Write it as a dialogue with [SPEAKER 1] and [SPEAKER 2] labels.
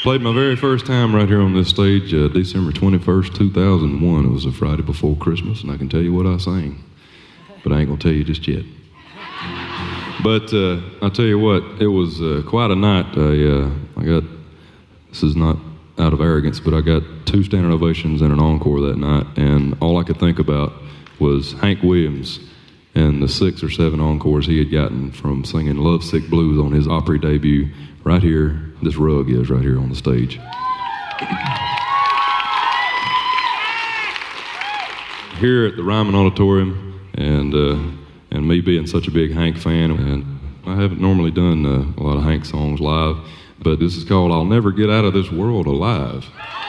[SPEAKER 1] Played my very first time right here on this stage, December 21st, 2001. It was a Friday before Christmas, and I can tell you what I sang. But I ain't going to tell you just yet. But I'll tell you what, it was quite a night. I got, this is not out of arrogance, but I got 2 standing ovations and an encore that night, and all I could think about was Hank Williams and the 6 or 7 encores he had gotten from singing Lovesick Blues on his Opry debut right here. This rug is right here on the stage. Here at the Ryman Auditorium, and me being such a big Hank fan, and I haven't normally done a lot of Hank songs live, but this is called I'll Never Get Out of This World Alive.